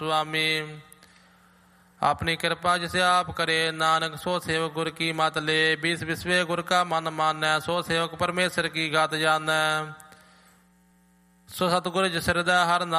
ਸੁਆਮੀ ਆਪਣੀ ਕਿਰਪਾ ਜਿਸ ਆਪ ਕਰੇ, ਨਾਨਕ ਸੋ ਸੇਵਕ ਗੁਰ ਕੀ ਮਤ ਲੇ। बीस विश्वे गुर का मन मानੈ, सो सेवक परमेश्वर की गात जानੈ। सो सतगुर जिस हृदय हर